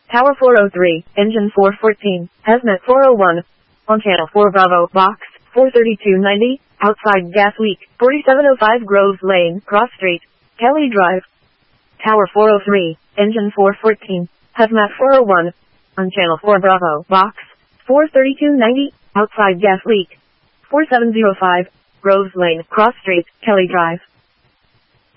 Tower 403, engine 414, hazmat 401. On channel 4 Bravo, box 43290, outside gas leak, 4705 Groves Lane, Cross Street, Kelly Drive. Tower 403, engine 414, hazmat 401. On channel 4 Bravo, box 43290, outside gas leak, 4705 Groves Lane, Cross Street, Kelly Drive.